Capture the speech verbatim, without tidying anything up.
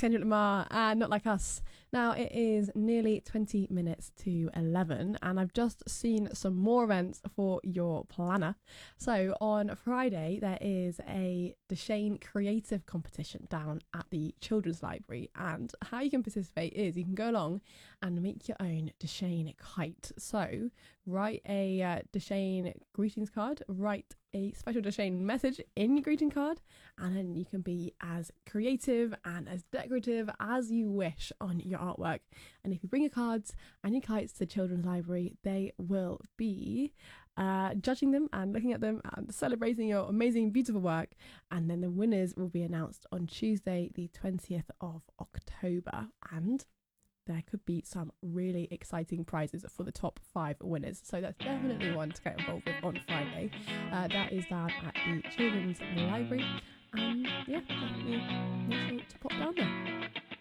Kendrick Lamar and Not Like Us. Now it is nearly twenty minutes to eleven and I've just seen some more events for your planner. So on Friday there is a Deshane creative competition down at the Children's Library, and how you can participate is you can go along and make your own Deshane kite. So write a uh, Deshane greetings card, write a special Deshane message in your greeting card, and then you can be as creative and as decorative as you wish on your artwork. And if you bring your cards and your kites to the Children's Library, they will be uh, judging them and looking at them and celebrating your amazing, beautiful work. And then the winners will be announced on Tuesday, the twentieth of October. And there could be some really exciting prizes for the top five winners. So that's definitely one to get involved with on Friday. Uh, that is down at the Children's Library. And yeah, definitely make